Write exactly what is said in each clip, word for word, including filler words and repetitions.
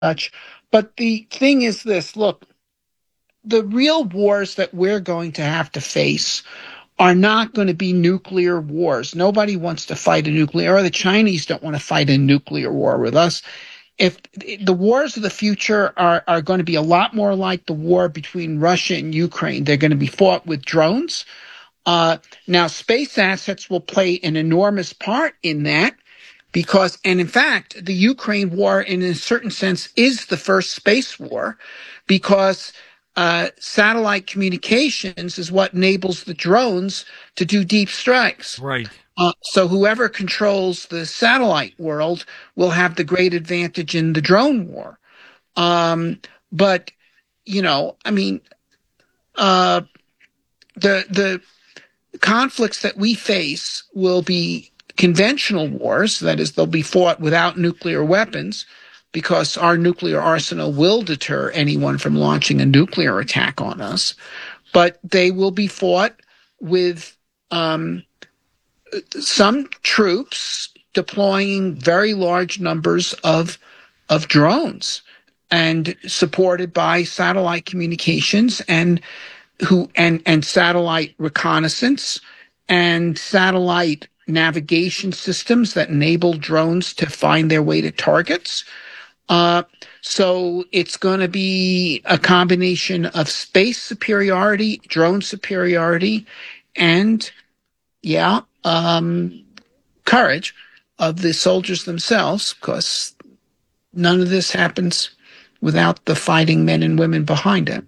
much. But the thing is this, look, the real wars that we're going to have to face are not going to be nuclear wars. Nobody wants to fight a nuclear, or the Chinese don't want to fight a nuclear war with us. If the wars of the future are, are going to be a lot more like the war between Russia and Ukraine, they're going to be fought with drones. Uh, now, space assets will play an enormous part in that because, and in fact, the Ukraine war, in a certain sense, is the first space war because uh, satellite communications is what enables the drones to do deep strikes. Right. Uh, so whoever controls the satellite world will have the great advantage in the drone war. Um, but, you know, I mean, uh, the the conflicts that we face will be conventional wars. That is, they'll be fought without nuclear weapons because our nuclear arsenal will deter anyone from launching a nuclear attack on us. But they will be fought with um, some troops deploying very large numbers of of drones and supported by satellite communications and who and and satellite reconnaissance and satellite navigation systems that enable drones to find their way to targets. Uh, so it's going to be a combination of space superiority, drone superiority, and yeah, um, courage of the soldiers themselves, because none of this happens without the fighting men and women behind it.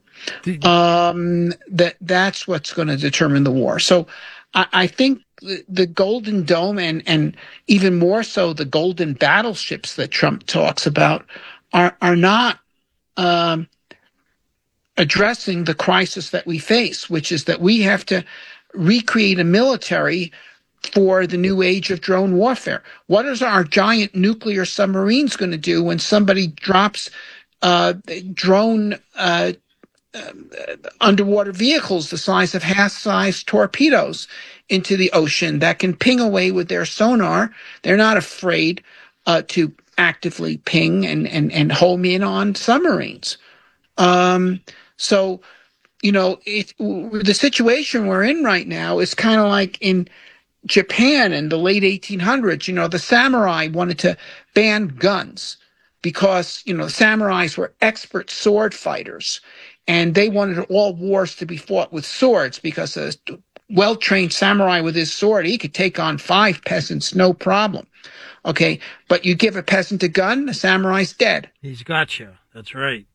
Um, that that's what's going to determine the war. So I, I think the, the Golden Dome and, and even more so the golden battleships that Trump talks about are, are not um, addressing the crisis that we face, which is that we have to recreate a military for the new age of drone warfare. What is our giant nuclear submarines going to do when somebody drops uh, drone uh, uh, underwater vehicles the size of half-sized torpedoes into the ocean that can ping away with their sonar? They're not afraid uh, to actively ping and, and, and home in on submarines. Um, so, you know, it, the situation we're in right now is kind of like in Japan in the late eighteen hundreds. You know, the samurai wanted to ban guns because, you know, samurais were expert sword fighters and they wanted all wars to be fought with swords because a well-trained samurai with his sword, he could take on five peasants, no problem. Okay, but you give a peasant a gun, the samurai's dead. He's got you. That's right.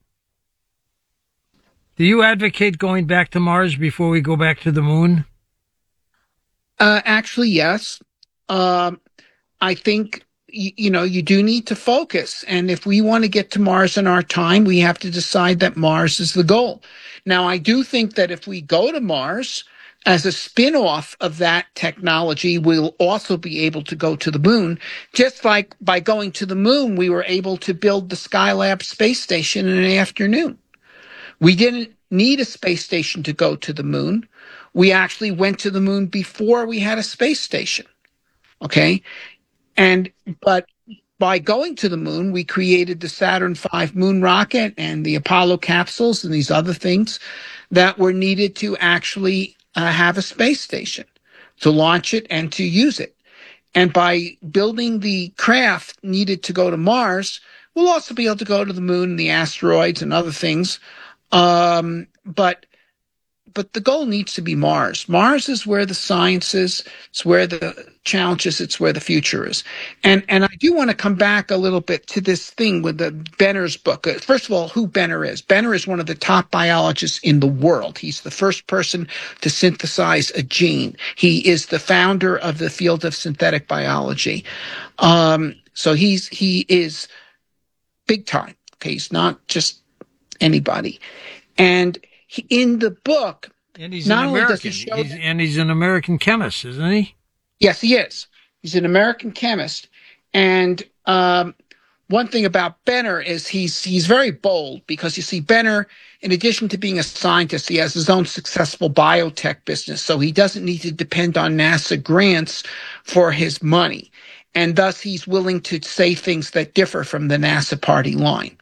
Do you advocate going back to Mars before we go back to the moon? Uh, actually, yes. Um, I think, y- you know, you do need to focus. And if we want to get to Mars in our time, we have to decide that Mars is the goal. Now, I do think that if we go to Mars as a spin-off of that technology, we'll also be able to go to the moon. Just like by going to the moon, we were able to build the Skylab space station in an afternoon. We didn't need a space station to go to the moon. We actually went to the moon before we had a space station. Okay. And, but by going to the moon, we created the Saturn five moon rocket and the Apollo capsules and these other things that were needed to actually uh, have a space station, to launch it and to use it. And by building the craft needed to go to Mars, we'll also be able to go to the moon and the asteroids and other things. Um, but But the goal needs to be Mars. Mars is where the science is. It's where the challenge is. It's where the future is. And and I do want to come back a little bit to this thing with the Benner's book. First of all, who Benner is. Benner is one of the top biologists in the world. He's the first person to synthesize a gene. He is the founder of the field of synthetic biology. Um, so he's he is big time. Okay, he's not just anybody. And He, in the book, and he's not an only American, does he show he's, that, and he's an American chemist, isn't he? yes, he is. He's an American chemist, and um, one thing about Benner is he's he's very bold because you see Benner, in addition to being a scientist, he has his own successful biotech business, so he doesn't need to depend on NASA grants for his money, and thus he's willing to say things that differ from the NASA party line.